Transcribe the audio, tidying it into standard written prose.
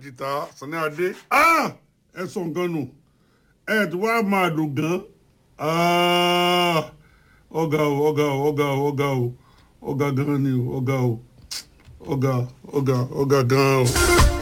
jìtá Sunny Adé ẹ sọ nǹkan nù ẹ tí wàá máa dùn gan ọ̀gá gan ni ọ̀gá gan o.